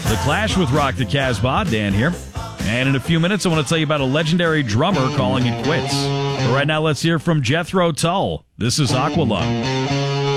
The Clash with Rock the Casbah. Dan here. And in a few minutes, I want to tell you about a legendary drummer calling it quits. But right now, let's hear from Jethro Tull. This is Aqualung.